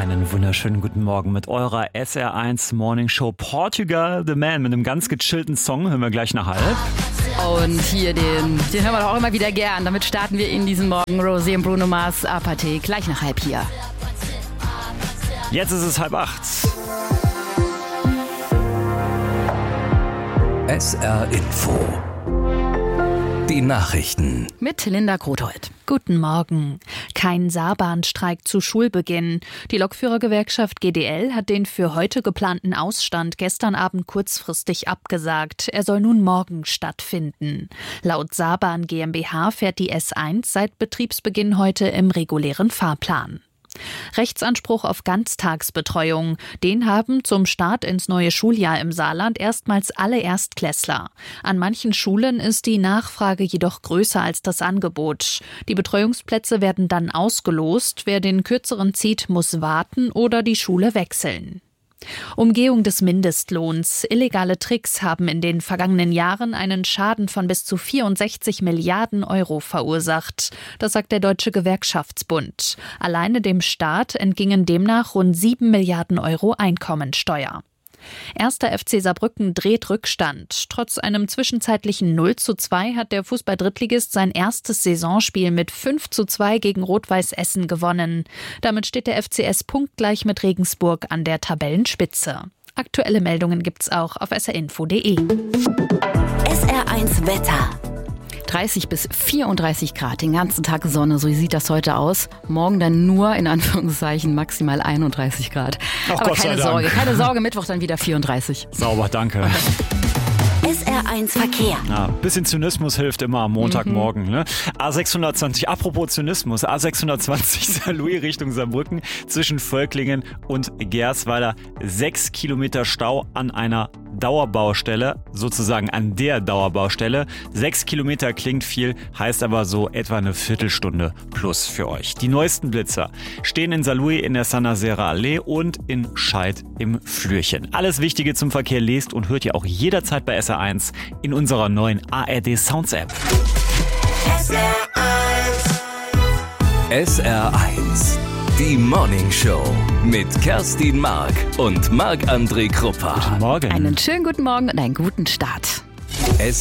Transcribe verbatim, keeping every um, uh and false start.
Einen wunderschönen guten Morgen mit eurer S R eins Morning Show Portugal The Man mit einem ganz gechillten Song. Hören wir gleich nach halb. Und hier den, den hören wir doch auch immer wieder gern. Damit starten wir in diesen Morgen. Rosé und Bruno Mars, Apathy, gleich nach halb hier. Jetzt ist es halb acht. S R Info. Die Nachrichten. Mit Linda Grothold. Guten Morgen. Kein Saarbahnstreik zu Schulbeginn. Die Lokführergewerkschaft G D L hat den für heute geplanten Ausstand gestern Abend kurzfristig abgesagt. Er soll nun morgen stattfinden. Laut Saarbahn GmbH fährt die S eins seit Betriebsbeginn heute im regulären Fahrplan. Rechtsanspruch auf Ganztagsbetreuung. Den haben zum Start ins neue Schuljahr im Saarland erstmals alle Erstklässler. An manchen Schulen ist die Nachfrage jedoch größer als das Angebot. Die Betreuungsplätze werden dann ausgelost. Wer den kürzeren zieht, muss warten oder die Schule wechseln. Umgehung des Mindestlohns. Illegale Tricks haben in den vergangenen Jahren einen Schaden von bis zu vierundsechzig Milliarden Euro verursacht. Das sagt der Deutsche Gewerkschaftsbund. Alleine dem Staat entgingen demnach rund sieben Milliarden Euro Einkommensteuer. Erster F C Saarbrücken dreht Rückstand. Trotz einem zwischenzeitlichen null zu zwei hat der Fußball-Drittligist sein erstes Saisonspiel mit fünf zu zwei gegen Rot-Weiß Essen gewonnen. Damit steht der F C S punktgleich mit Regensburg an der Tabellenspitze. Aktuelle Meldungen gibt's auch auf s r info punkt d e. S R eins Wetter. dreißig bis vierunddreißig Grad, den ganzen Tag Sonne, so sieht das heute aus. Morgen dann nur, in Anführungszeichen, maximal einunddreißig Grad. Ach, Aber Gott sei keine Dank. Sorge, keine Sorge, Mittwoch dann wieder vierunddreißig. Sauber, danke. S R eins Verkehr. Ja, bisschen Zynismus hilft immer am Montagmorgen. Ne? A sechshundertzwanzig, apropos Zynismus, A sechshundertzwanzig Saarlouis Richtung Saarbrücken zwischen Völklingen und Gersweiler. Sechs Kilometer Stau an einer Dauerbaustelle, sozusagen an der Dauerbaustelle. Sechs Kilometer klingt viel, heißt aber so etwa eine Viertelstunde plus für euch. Die neuesten Blitzer stehen in Saarlouis in der Saint-Nazaire Allee und in Scheid im Flürchen. Alles Wichtige zum Verkehr lest und hört ihr auch jederzeit bei S R eins in unserer neuen A R D Sounds App. S R eins. S R eins. Die Morning Show mit Kerstin Mark und Marc-André Kruppa. Morgen. Einen schönen guten Morgen und einen guten Start. S